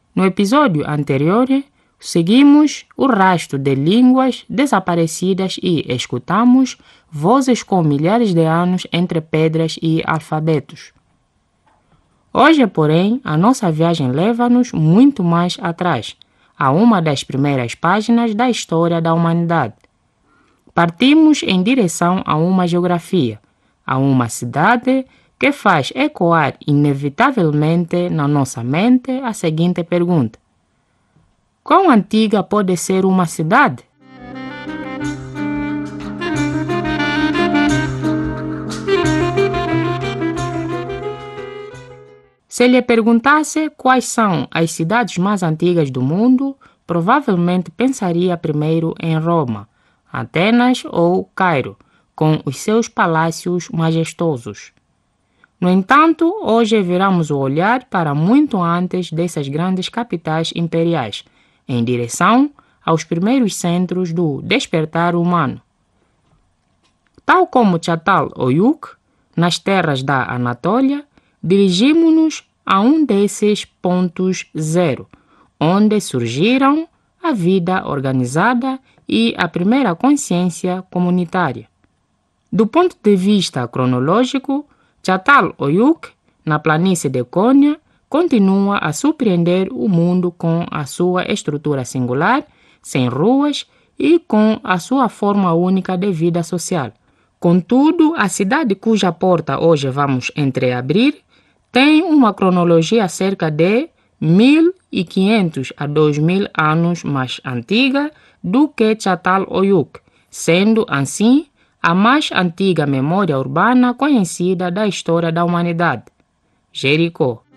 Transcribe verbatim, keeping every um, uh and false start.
No episódio anterior, seguimos o rastro de línguas desaparecidas e escutamos vozes com milhares de anos entre pedras e alfabetos. Hoje, porém, a nossa viagem leva-nos muito mais atrás, a uma das primeiras páginas da história da humanidade. Partimos em direção a uma geografia, a uma cidade que faz ecoar inevitavelmente na nossa mente a seguinte pergunta: quão antiga pode ser uma cidade? Se lhe perguntasse quais são as cidades mais antigas do mundo, provavelmente pensaria primeiro em Roma, Atenas ou Cairo, com os seus palácios majestosos. No entanto, hoje viramos o olhar para muito antes dessas grandes capitais imperiais, em direção aos primeiros centros do despertar humano. Tal como Çatalhöyük, nas terras da Anatólia, dirigimos-nos a um desses pontos zero, onde surgiram a vida organizada e a primeira consciência comunitária. Do ponto de vista cronológico, Çatalhöyük, na planície de Konya, continua a surpreender o mundo com a sua estrutura singular, sem ruas e com a sua forma única de vida social. Contudo, a cidade cuja porta hoje vamos entreabrir tem uma cronologia cerca de mil e quinhentos a dois mil anos mais antiga do que Çatalhöyük, sendo assim a mais antiga memória urbana conhecida da história da humanidade, Jericó.